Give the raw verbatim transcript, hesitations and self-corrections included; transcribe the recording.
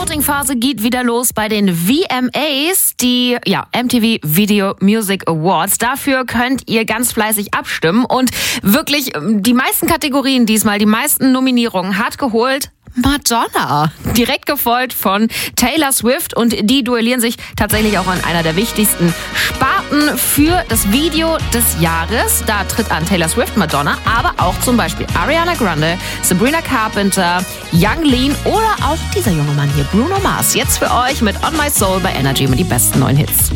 Voting-Phase geht wieder los bei den V M As, die ja, M T V Video Music Awards. Dafür könnt ihr ganz fleißig abstimmen und wirklich die meisten Kategorien diesmal, die meisten Nominierungen hat geholt Madonna. Direkt gefolgt von Taylor Swift und die duellieren sich tatsächlich auch an einer der wichtigsten Sparten für das Video des Jahres. Da tritt an Taylor Swift, Madonna, aber auch zum Beispiel Ariana Grande, Sabrina Carpenter, Young Lean oder auch dieser junge Mann hier, Bruno Mars. Jetzt für euch mit On My Soul bei Energy mit die besten neuen Hits.